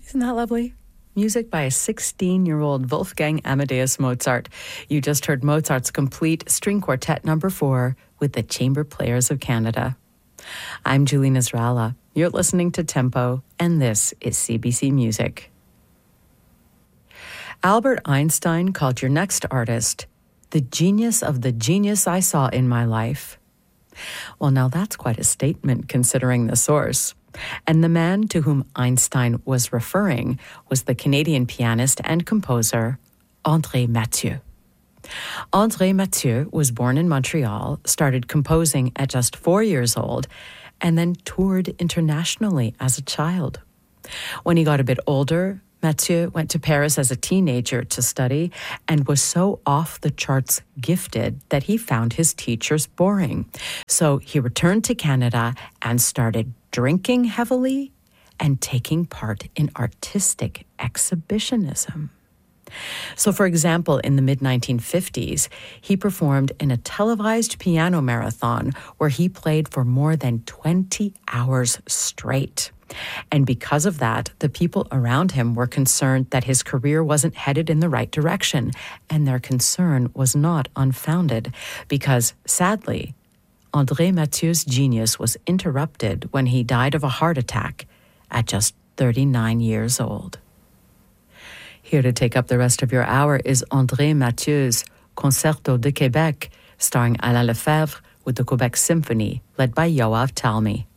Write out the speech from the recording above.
Isn't that lovely? Music by a 16-year-old Wolfgang Amadeus Mozart. You just heard Mozart's complete string quartet number 4 with the Chamber Players of Canada. I'm Julie Nasrallah. You're listening to Tempo, and this is CBC Music. Albert Einstein called your next artist the genius of the genius I saw in my life. Well, now that's quite a statement considering the source. And the man to whom Einstein was referring was the Canadian pianist and composer André Mathieu. André Mathieu was born in Montreal, started composing at just 4 years old, and then toured internationally as a child. When he got a bit older, Mathieu went to Paris as a teenager to study and was so off the charts gifted that he found his teachers boring. So he returned to Canada and started drinking heavily and taking part in artistic exhibitionism. So, for example, in the mid-1950s, he performed in a televised piano marathon where he played for more than 20 hours straight. And because of that, the people around him were concerned that his career wasn't headed in the right direction, and their concern was not unfounded because, sadly, André Mathieu's genius was interrupted when he died of a heart attack at just 39 years old. Here to take up the rest of your hour is André Mathieu's Concerto de Québec, starring Alain Lefebvre with the Quebec Symphony, led by Yoav Talmy.